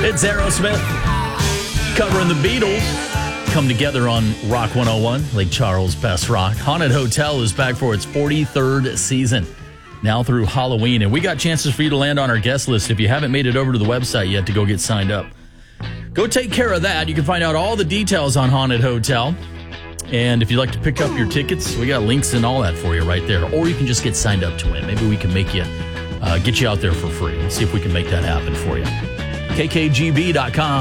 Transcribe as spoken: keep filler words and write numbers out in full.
It's Aerosmith covering the Beatles. Come together on Rock one oh one, Lake Charles' best rock. Haunted Hotel is back for its forty-third season, now through Halloween. And we got chances for you to land on our guest list. If you haven't made it over to the website yet to go get signed up, go take care of that. You can find out all the details on Haunted Hotel. And if you'd like to pick up your tickets, we got links and all that for you right there. Or you can just get signed up to win. Maybe we can make you, uh, get you out there for free. Let's see if we can make that happen for you. K K G B dot com.